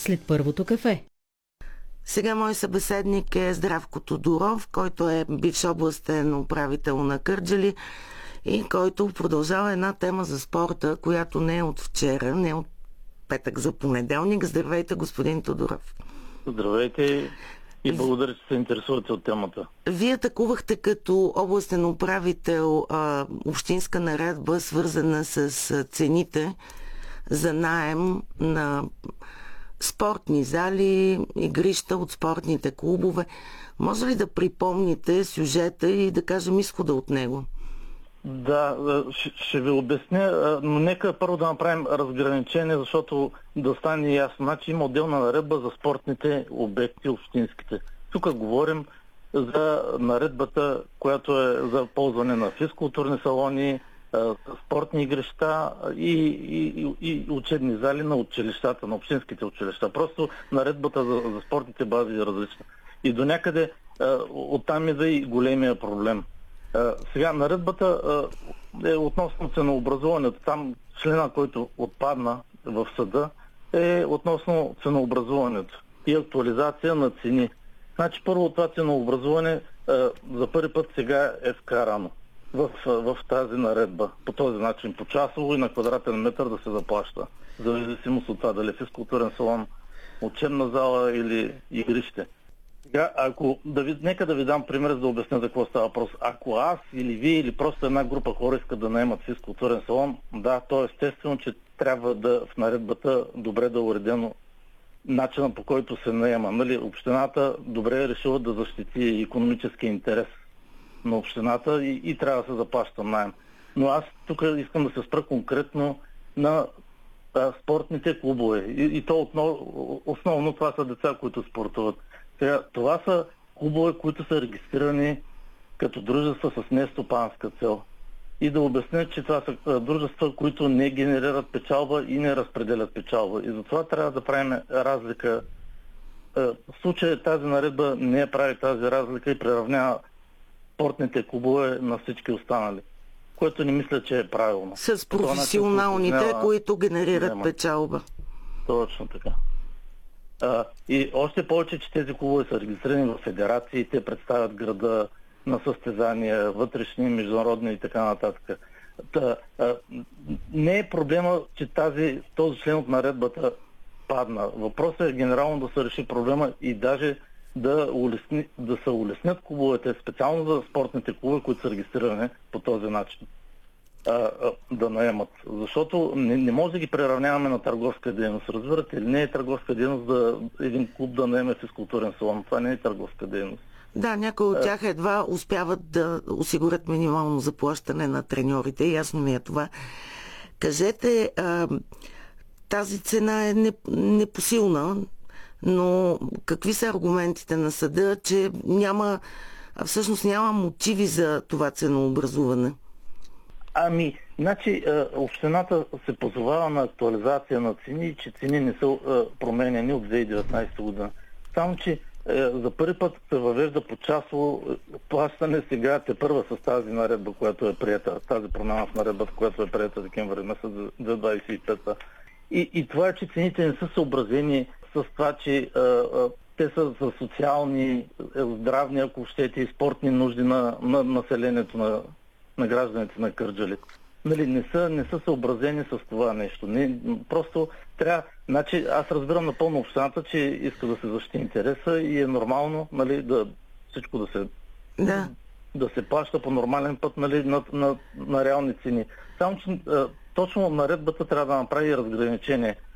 след първото кафе. Сега мой събеседник е Здравко Тодоров, който е бивш областен управител на Кърджали и който продължава една тема за спорта, която не е от вчера, не е от петък за понеделник. Здравейте, господин Тодоров. Здравейте и благодаря, че се интересувате от темата. Вие атакувахте като областен управител общинска наредба, свързана с цените за наем на спортни зали, игрища от спортните клубове. Може ли да припомните сюжета и да кажем изхода от него? Да, ще ви обясня, но нека първо да направим разграничение, защото да стане ясно. Значи има отделна наредба за спортните обекти, общинските. Тук говорим за наредбата, която е за ползване на физкултурни салони, спортни игрища и учебни зали на училищата, на общинските училища. Просто наредбата за спортните бази е различна. И до някъде оттам идва и големия проблем. Сега наредбата е относно ценообразуването. Там члена, който отпадна в съда, е относно ценообразуването и актуализация на цени. Значи първо това ценообразуване за първи път сега е вкарано в тази наредба. По този начин, по часово и на квадратен метър да се заплаща. В зависимост от това дали физкултурен салон, учебна зала или игрище. Сега, нека да ви дам пример, за да обясня за какво става въпрос. Ако аз или вие или просто една група хора искат да наемат физкултурен салон, да, то е естествено, че трябва в наредбата добре да е уредено начина, по който се наема. Нали, общината добре е решила да защити икономически интерес на общината и трябва да се заплаща наем. Но аз тук искам да се спра конкретно на спортните клубове. И то основно това са деца, които спортуват. Това са клубове, които са регистрирани като дружества с нестопанска цел. И да обясня, че това са дружества, които не генерират печалба и не разпределят печалба. И затова трябва да правим разлика. В случая тази наредба не прави тази разлика и приравнява спортните клубове на всички останали. Което не мисля, че е правилно. С професионалните, които генерират печалба. Точно така. И още повече, че тези клубове са регистрирани в федерации, те представят града на състезания, вътрешни, международни и така нататък. Не е проблема, че този член от наредбата падна. Въпросът е генерално да се реши проблема и даже да се улеснят клубовете, специално за спортните клубове, които са регистрирани по този начин. Да наемат. Защото не може да ги приравняваме на търговска дейност. Разбирате ли? Не е търговска дейност да един клуб да наеме физкултурен салон. Това не е търговска дейност. Да, някои от тях едва успяват да осигурят минимално заплащане на треньорите. Ясно ми е това. Кажете, тази цена е непосилна, но какви са аргументите на съда, че няма мотиви за това ценообразуване? Значи общината се позовава на актуализация на цени, че цени не са променени от 2019 година. Само, че за първи път се въвежда почасово плащане сега тепърва с тази наредба, която е приета, тази промяна в наредбата, която е приета декември месец 2025. И това е, че цените не са съобразени с това, че те са за социални, здравни, ако щете, и спортни нужди на населението, на гражданите на Кърджали. Нали, не са съобразени с това нещо. Просто трябва... Значи, аз разбирам напълно общината, че иска да се защити интереса и е нормално, нали, всичко да се плаща по нормален път, нали, на реални цени. Само, че точно наредбата трябва да направи разграничение.